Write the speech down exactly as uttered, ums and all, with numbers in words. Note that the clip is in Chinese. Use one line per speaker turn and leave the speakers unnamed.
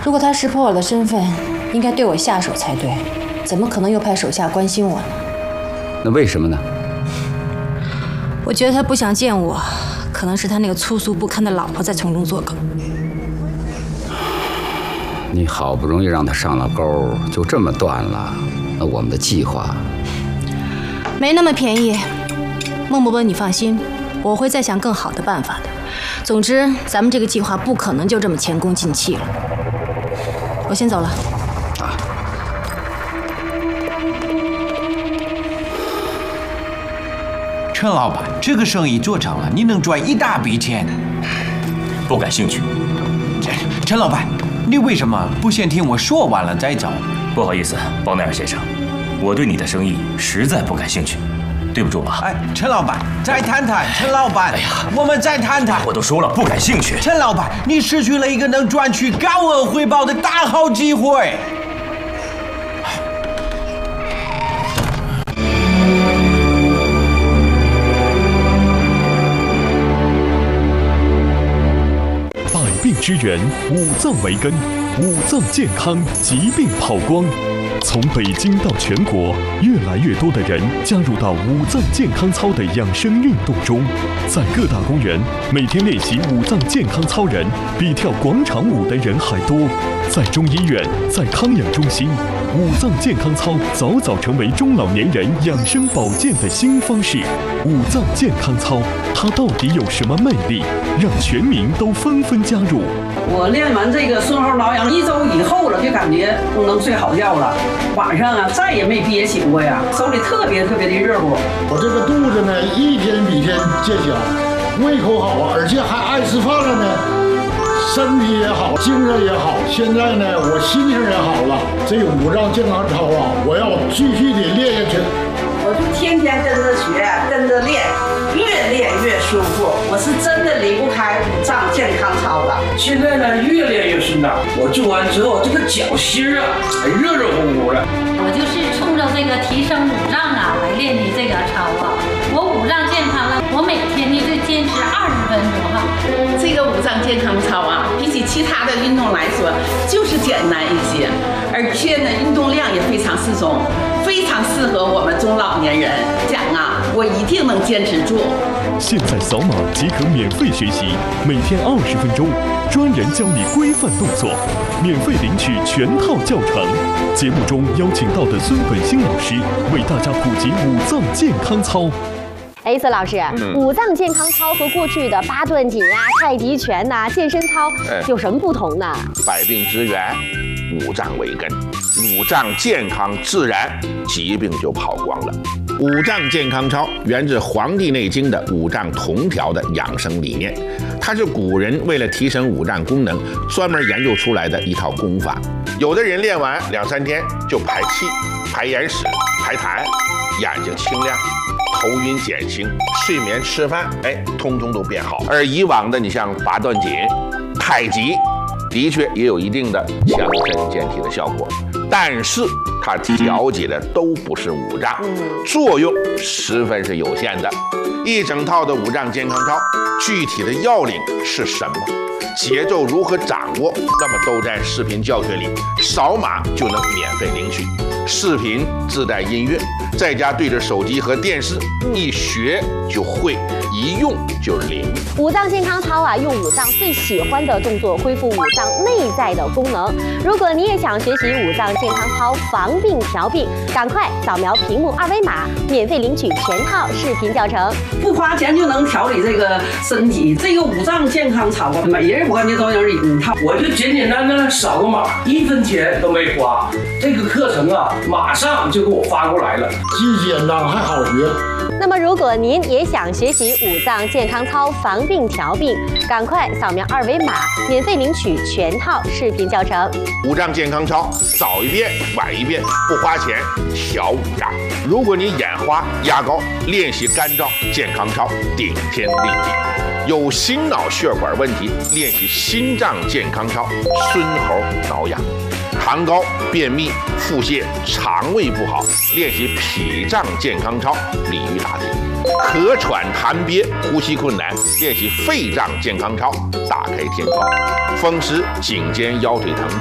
如果他识破我的身份，应该对我下手才对，怎么可能又派手下关心我呢？
那为什么呢？
我觉得他不想见我，可能是他那个粗俗不堪的老婆在从中作梗。
你好不容易让他上了钩，就这么断了，那我们的计划
没那么便宜。孟伯伯，你放心，我会再想更好的办法的。总之，咱们这个计划不可能就这么前功尽弃了。我先走了。啊。
陈老板，这个生意做成了，你能赚一大笔钱。
不感兴趣。
陈老板，你为什么不先听我说完了再走？
不好意思，包奈尔先生，我对你的生意实在不感兴趣，对不住了。
哎，陈老板，再谈谈。陈老板，哎呀，我们再谈谈。
我都说了不感兴趣。
陈老板，你失去了一个能赚取高额回报的大好机会。
百病之源，五脏为根，五脏健康，疾病跑光。从北京到全国，越来越多的人加入到五脏健康操的养生运动中。在各大公园，每天练习五脏健康操人比跳广场舞的人还多。在中医院，在康养中心，五脏健康操早早成为中老年人养生保健的新方式。五脏健康操，它到底有什么魅力，让全民都纷纷加入？
我练完这个顺后挠痒一周以后了，就感觉能睡好觉了。晚上啊，再也没憋醒过呀，手里特别特别的热乎。
我这个肚子呢，一天比一天见小，胃口好啊，而且还爱吃饭了呢，身体也好，精神也好。现在呢，我心情也好了。这五脏健康操啊，我要继续的练下去。
我就天天跟着学，跟着练，越练越舒服。我是真的离不开五脏健康操了。
现在呢，越练越顺当。我做完之后，这个脚心啊，还热热乎乎的。
我就是冲着这个提升五脏啊来练的这个操啊。我五脏健康了，我每天呢就坚持二十分钟哈。
这个五脏健康操啊，比起其他的运动来说，就是简单一些，而且呢，运动量也非常适中。非常适合我们中老年人，讲啊，我一定能坚持住。
现在扫码即可免费学习，每天二十分钟，专人教你规范动作，免费领取全套教程。节目中邀请到的孙本兴老师为大家普及五脏健康操。
哎，孙老师，嗯、五脏健康操和过去的八段锦啊、太极拳呐、啊、健身操有什么不同呢？
百病之源，五脏为根，五脏健康自然，疾病就跑光了。五脏健康操源自《黄帝内经》的五脏同调的养生理念，它是古人为了提升五脏功能专门研究出来的一套功法。有的人练完两三天就排气、排眼屎、排痰，眼睛清亮。头晕减轻，睡眠吃饭，哎，通通都变好。而以往的，你像八段锦、太极，的确也有一定的强身健体的效果，但是它调节的都不是五脏，作用十分是有限的。一整套的五脏健康操，具体的要领是什么？节奏如何掌握？那么都在视频教学里，扫码就能免费领取。视频自带音乐，在家对着手机和电视，一学就会，一用就灵。
五脏健康操啊，用五脏最喜欢的动作恢复五脏内在的功能。如果你也想学习五脏健康操防病调病，赶快扫描屏幕二维码，免费领取全套视频教程，
不花钱就能调理这个身体。这个五脏健康操啊，每人我感觉都有一套。
我就简简单单扫个码，一分钱都没花。这个课程啊，马上就给我发过来了，
既简单还好学。
那么，如果您也想学习五脏健康操防病调病，赶快扫描二维码，免费领取全套视频教程。
五脏健康操，早一遍晚一遍，不花钱调五脏。如果你眼花、牙膏，练习干燥健康操，顶天立地。有心脑血管问题，练习心脏健康操，孙猴挠痒。糖高、便秘、腹泻、肠胃不好，练习脾脏健康操，鲤鱼打挺；咳喘、痰憋、呼吸困难，练习肺脏健康操，打开天窗；风湿、颈肩、腰腿疼